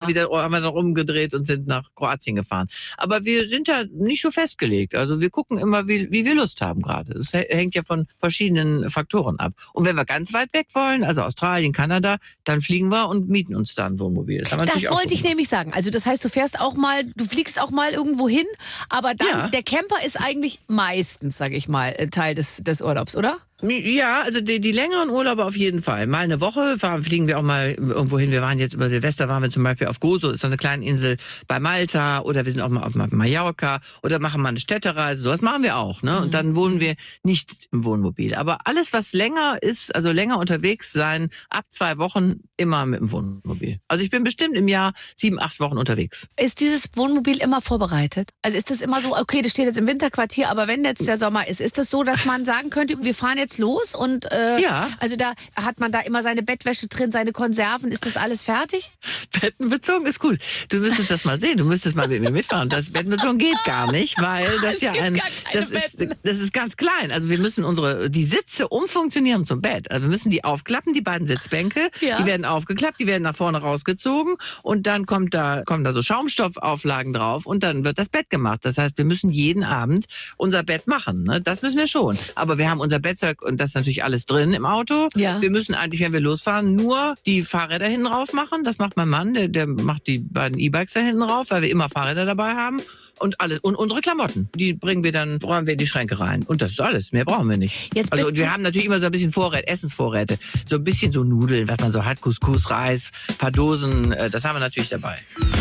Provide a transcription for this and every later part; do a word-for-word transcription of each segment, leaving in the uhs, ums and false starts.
wieder haben wir dann rumgedreht und sind nach Kroatien gefahren. Aber wir sind ja nicht so festgelegt. Also wir gucken immer, wie, wie wir Lust haben gerade. Das hängt ja von verschiedenen Faktoren ab. Und wenn wir ganz weit weg wollen, also Australien, Kanada, dann fliegen wir und mieten uns da ein Wohnmobil. Das, das wollte ich nämlich sagen. Also das heißt, du fährst auch mal, du fliegst auch mal irgendwo hin, aber dann, ja. der Camper ist eigentlich meistens, sage ich mal, Teil des, des Urlaubs, oder? Ja, also die, die längeren Urlaube auf jeden Fall. Mal eine Woche fahren, fliegen wir auch mal irgendwo hin. Wir waren jetzt über Silvester, waren wir zum Beispiel auf Gozo, ist so eine kleine Insel bei Malta, oder wir sind auch mal auf Mallorca oder machen mal eine Städtereise. Sowas machen wir auch, ne? Mhm. Und dann wohnen wir nicht im Wohnmobil. Aber alles, was länger ist, also länger unterwegs sein, ab zwei Wochen immer mit dem Wohnmobil. Also ich bin bestimmt im Jahr sieben, acht Wochen unterwegs. Ist dieses Wohnmobil immer vorbereitet? Also ist das immer so, okay, das steht jetzt im Winterquartier, aber wenn jetzt der Sommer ist, ist das so, dass man sagen könnte, wir fahren jetzt los und äh, ja. also da hat man da immer seine Bettwäsche drin, seine Konserven, ist das alles fertig? Bettenbezogen ist gut. Du müsstest das mal sehen, du müsstest mal mit mir mitfahren. Das Bettenbezogen geht gar nicht, weil das es ja ein das ist, das ist ganz klein. Also wir müssen unsere die Sitze umfunktionieren zum Bett. Also wir müssen die aufklappen, die beiden Sitzbänke, ja. die werden aufgeklappt, die werden nach vorne rausgezogen und dann kommt da kommen da so Schaumstoffauflagen drauf und dann wird das Bett gemacht. Das heißt, wir müssen jeden Abend unser Bett machen, ne? Das müssen wir schon. Aber wir haben unser Bettzeug und das ist natürlich alles drin im Auto. Ja. Wir müssen eigentlich, wenn wir losfahren, nur die Fahrräder hinten rauf machen. Das macht mein Mann, der, der macht die beiden E-Bikes da hinten rauf, weil wir immer Fahrräder dabei haben. Und alles. Und unsere Klamotten, die bringen wir dann, räumen wir in die Schränke rein. Und das ist alles. Mehr brauchen wir nicht. Jetzt also wir haben natürlich immer so ein bisschen Vorräte, Essensvorräte. So ein bisschen so Nudeln, was man so hat, Couscous, Reis, paar Dosen, das haben wir natürlich dabei.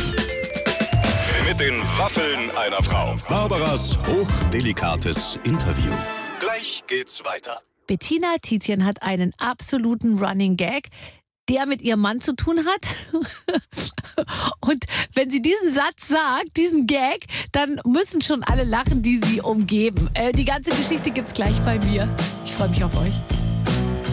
Mit den Waffeln einer Frau. Barbaras hochdelikates Interview. Gleich geht's weiter. Bettina Tietjen hat einen absoluten Running Gag, der mit ihrem Mann zu tun hat. Und wenn sie diesen Satz sagt, diesen Gag, dann müssen schon alle lachen, die sie umgeben. Äh, die ganze Geschichte gibt's gleich bei mir. Ich freue mich auf euch.